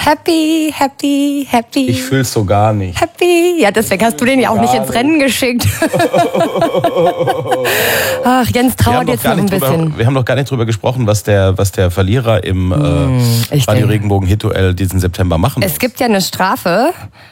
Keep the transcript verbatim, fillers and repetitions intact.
Happy, happy, happy. Ich fühl's so gar nicht. Happy. Ja, deswegen hast du den ja auch nicht ins Rennen geschickt. Ach, Jens trauert jetzt noch ein bisschen. Drüber, wir haben noch gar nicht drüber gesprochen, was der, was der Verlierer im hm, äh, Radio Regenbogen Hit-Duell diesen September machen muss. Es gibt ja eine Strafe.